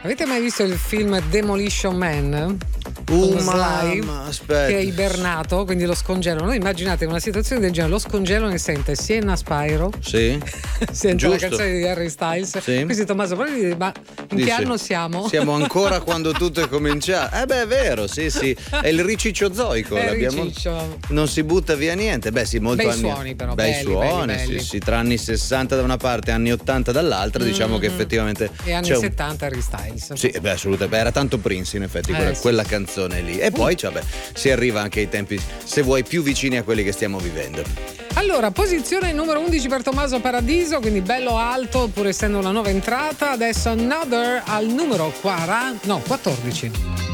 Avete mai visto il film Demolition Man? Aspetta. Che è ibernato, quindi lo scongelano. Noi immaginate una situazione del genere, lo scongelano e sente Sienna Spyro. Sì. Sente Giusto. la canzone di Harry Styles. Sì. Quindi Tommaso, ma in Dice, che anno siamo? Siamo ancora quando tutto è cominciato. È vero, sì. È il riciccio zoico. Riciccio. Non si butta via niente. Beh, sì, molto Bei anni. suoni, però. Bei belli, suoni, belli. sì. Tra anni 60 da una parte e anni 80 dall'altra, diciamo che effettivamente. E anni 70 Harry Styles. Sì, assolutamente. Beh, era tanto Prince in effetti quella canzone lì. E poi si arriva anche ai tempi, se vuoi, più vicini a quelli che stiamo vivendo. Allora, posizione numero 11 per Tommaso Paradiso, quindi bello alto pur essendo una nuova entrata. Adesso Another al numero 14.